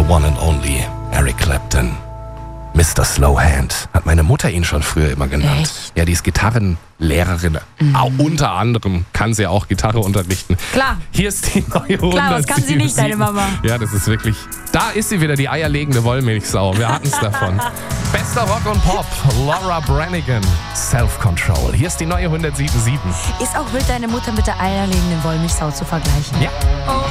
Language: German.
one and only Eric Clapton. Mr. Slowhand hat meine Mutter ihn schon früher immer genannt. Echt? Ja, die ist Gitarrenlehrerin. Auch unter anderem kann sie auch Gitarre unterrichten. Klar. Hier ist die neue 107. Klar, was kann sie nicht, deine Mama? Ja, das ist wirklich... Da ist sie wieder, die eierlegende Wollmilchsau. Wir hatten es davon. Bester Rock und Pop, Laura Branigan, Self-Control. Hier ist die neue 107.7. Ist auch wild, deine Mutter mit der eierlegenden Wollmilchsau zu vergleichen. Ja.